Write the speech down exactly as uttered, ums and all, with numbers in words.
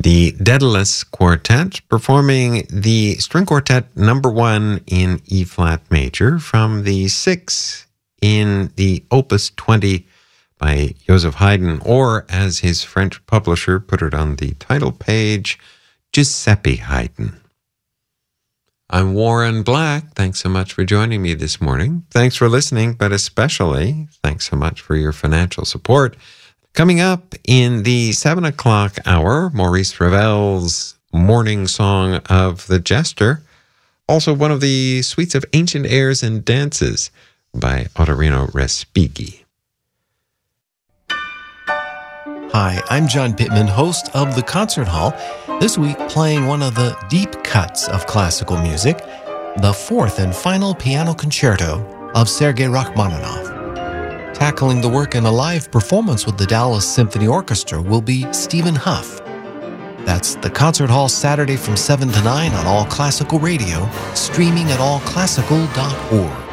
The Daedalus Quartet performing the String Quartet number one in E-flat major from the six in the Opus twenty by Joseph Haydn, or as his French publisher put it on the title page, Giuseppe Haydn. I'm Warren Black. Thanks so much for joining me this morning. Thanks for listening, but especially thanks so much for your financial support. Coming up in the seven o'clock hour, Maurice Ravel's Morning Song of the Jester. Also one of the suites of ancient airs and dances by Ottorino Respighi. Hi, I'm John Pittman, host of The Concert Hall. This week playing one of the deep cuts of classical music, the fourth and final piano concerto of Sergei Rachmaninoff. Tackling the work in a live performance with the Dallas Symphony Orchestra will be Stephen Huff. That's the Concert Hall Saturday from seven to nine on All Classical Radio, streaming at all classical dot org.